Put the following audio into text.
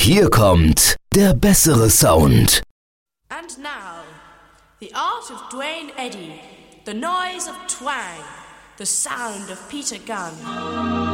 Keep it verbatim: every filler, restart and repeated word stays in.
Hier kommt der bessere Sound. And now, the art of Dwayne Eddy, the noise of twang, the sound of Peter Gunn.